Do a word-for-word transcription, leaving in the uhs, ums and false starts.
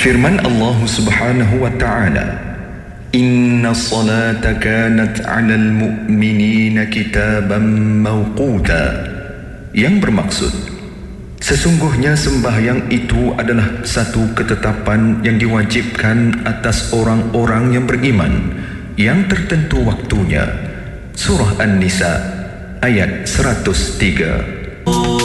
Firman Allah Subhanahu wa ta'ala, Inna salata kanat 'alal mu'minina kitaban mawquta, yang bermaksud sesungguhnya sembahyang itu adalah satu ketetapan yang diwajibkan atas orang-orang yang beriman yang tertentu waktunya. Surah An-Nisa ayat seratus tiga.